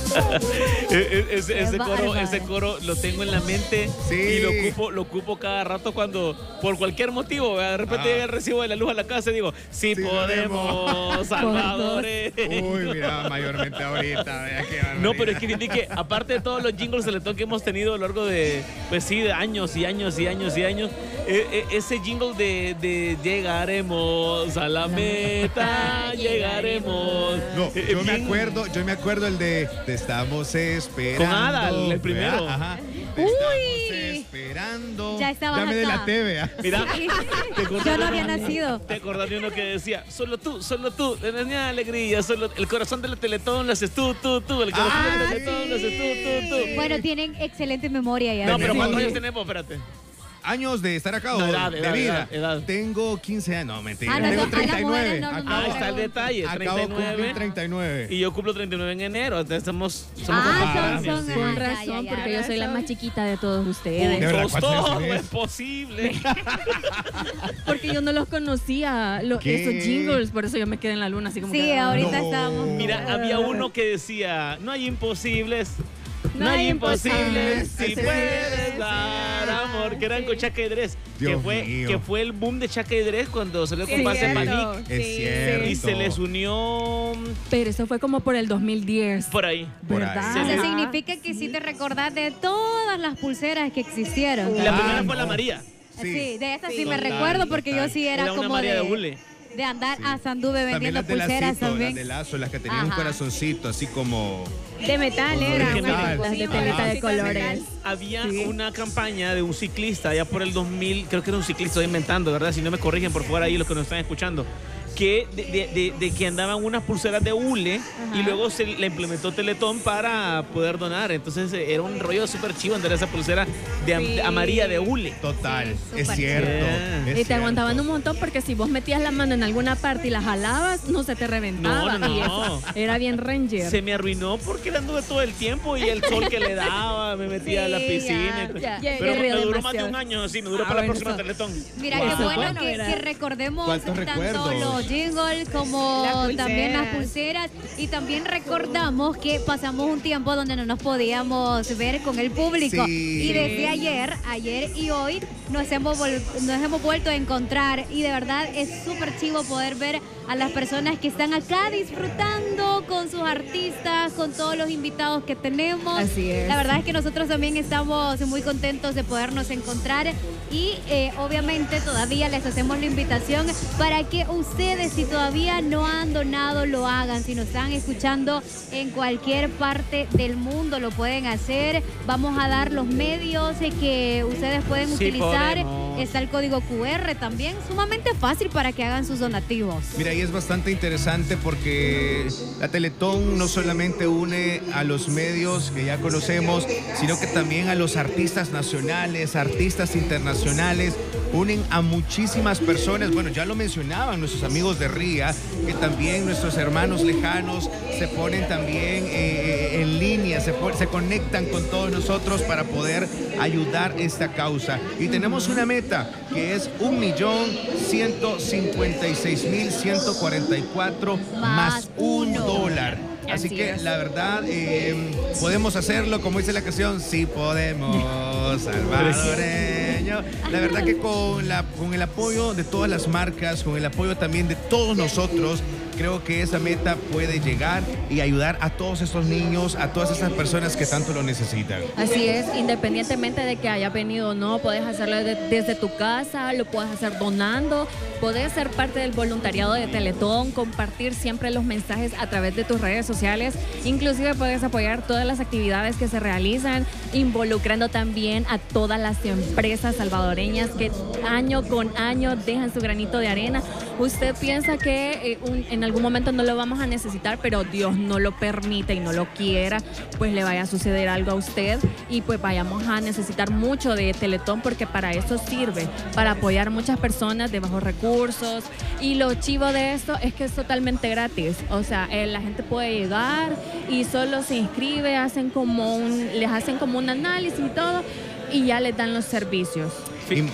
Ese coro lo tengo en la mente y lo ocupo cada rato cuando, por cualquier motivo, ¿verdad? De repente llega el recibo de la luz a la casa y digo, sí podemos, Salvadores. Uy, mira, mayormente ahorita. No, pero es que aparte de todos los jingles de Teletón que hemos tenido a lo largo de, pues sí, de años y años y años y años, ese jingle de llegaremos a la meta, llegaremos. No, yo me acuerdo el de Te estamos esperando. Con Adal, el primero. Ajá. Te estamos esperando. Ya estaba Ya me acá. delaté, vea. Mira, Yo no había nacido. ¿Te acordás de uno que decía, solo tú, tenía alegría, solo el corazón de la Teletón lo haces tú, el corazón de la Teletón lo haces tú. Bueno, tienen excelente memoria ya. No, pero ¿cuántos años tenemos? Espérate. ¿Años de estar acá o No, de vida? edad. Tengo 15 años. No, mentira. Ah, no, Tengo a las 39. mujeres no. Ahí está el detalle, Acabo de 39. cumplir 39. Y yo cumplo 39 en enero, entonces somos son Con razón, porque yo soy la más chiquita de todos ustedes. De verdad, Juntos, ¿cuántos todo años es tenés? posible. Porque yo no los conocía, ¿Qué? esos jingles, por eso yo me quedé en la luna, así como Sí, que... ahorita No. estamos. Mira, había uno que decía, no hay imposibles. No No hay hay imposibles imposibles, si puedes dar amor. Que eran con Chaka y Dres. Dios mío. Que fue el boom de Chaka y Dres cuando salió con Sí, Pase cierto. Panic. Es cierto. Y se les unió Pero eso fue como por el 2010. por ahí. Por ahí. ¿Verdad? O sea, significa que sí te recordás de todas las pulseras que existieron. La primera fue la María. Sí, de esa sí me total, recuerdo porque yo sí era Era una como María de hule. de andar a Sanduve También vendiendo las de pulseras lacito, las también. de lazo, las que tenían un Ajá. corazoncito, así como... De metal era. De metal. Las de Sí, telita de sí, colores. Había una campaña de un ciclista allá por el 2000, creo que era un ciclista, estoy inventando, ¿verdad? Si no me corrigen por favor ahí los que nos están escuchando. Que de que andaban unas pulseras de hule y luego se le implementó Teletón para poder donar. Entonces era un rollo súper chivo andar esa pulsera de a María de hule. Total, Sí, es súper cierto. chévere. es Y te cierto. aguantaban un montón porque si vos metías la mano en alguna parte y la jalabas, no se te reventaba. No. Y eso era bien ranger. Se me arruinó porque la anduve todo el tiempo y el sol que le daba, me metía a la Sí, piscina. ya. Pero Ya me río duró más de demasiado. un año, así, me duró para la bueno, próxima eso. Teletón. Mira, Wow. qué bueno Bueno, que ¿verdad? recordemos ¿Cuántos tanto recuerdos? los jingles como Las pulseras. también las pulseras. Y también recordamos que pasamos un tiempo donde no nos podíamos ver con el público. Sí. Y desde ayer y hoy nos hemos vuelto a encontrar. Y de verdad es súper chivo poder ver a las personas que están acá disfrutando con sus artistas, con todos los invitados que tenemos. Así es. La verdad es que nosotros también estamos muy contentos de podernos encontrar y obviamente todavía les hacemos la invitación para que ustedes, si todavía no han donado, lo hagan. Si nos están escuchando en cualquier parte del mundo, lo pueden hacer. Vamos a dar los medios que ustedes pueden Sí, utilizar. podemos. Está el código QR también, sumamente fácil para que hagan sus donativos. Mira, y es bastante interesante porque la Teletón no solamente une a los medios que ya conocemos, sino que también a los artistas nacionales, artistas internacionales, unen a muchísimas personas. Bueno, ya lo mencionaban nuestros amigos de RIA, que también nuestros hermanos lejanos se ponen también en línea, se conectan con todos nosotros para poder ayudar esta causa. Y tenemos una meta que es 1.156.144 más $1. Así Así que es. la verdad, podemos hacerlo, como dice la canción, sí podemos, salvadoreño. La verdad que con el apoyo de todas las marcas, con el apoyo también de todos nosotros, creo que esa meta puede llegar y ayudar a todos estos niños, a todas estas personas que tanto lo necesitan. Así es, independientemente de que haya venido o no, puedes hacerlo desde tu casa, lo puedes hacer donando, puedes ser parte del voluntariado de Teletón, compartir siempre los mensajes a través de tus redes sociales, inclusive puedes apoyar todas las actividades que se realizan, involucrando también a todas las empresas salvadoreñas que año con año dejan su granito de arena. Usted piensa que en algún momento no lo vamos a necesitar, pero Dios no lo permite y no lo quiera, pues le vaya a suceder algo a usted y pues vayamos a necesitar mucho de Teletón porque para eso sirve, para apoyar muchas personas de bajos recursos. Y lo chivo de esto es que es totalmente gratis, o sea, la gente puede llegar y solo se inscribe, les hacen como un análisis y todo y ya les dan los servicios.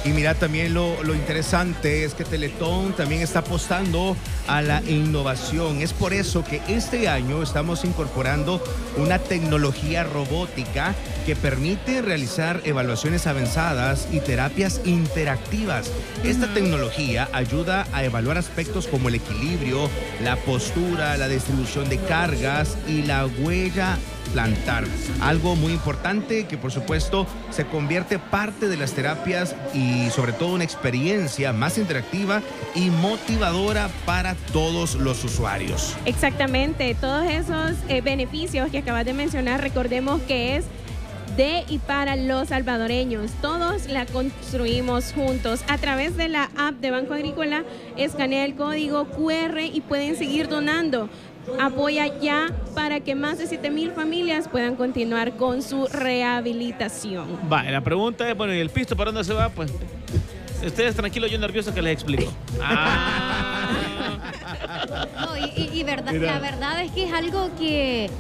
Y mira, también lo interesante es que Teletón también está apostando a la innovación. Es por eso que este año estamos incorporando una tecnología robótica que permite realizar evaluaciones avanzadas y terapias interactivas. Esta tecnología ayuda a evaluar aspectos como el equilibrio, la postura, la distribución de cargas y la huella plantar. Algo muy importante que por supuesto se convierte parte de las terapias y sobre todo una experiencia más interactiva y motivadora para todos los usuarios. Exactamente, todos esos beneficios que acabas de mencionar, recordemos que es de y para los salvadoreños. Todos la construimos juntos. A través de la app de Banco Agrícola, escanea el código QR y pueden seguir donando. Apoya ya para que más de 7,000 familias puedan continuar con su rehabilitación. Va, la pregunta es, bueno, ¿y el pisto para dónde se va? Pues ustedes tranquilos, yo nervioso que les explico. No, y verdad, la verdad es que es algo que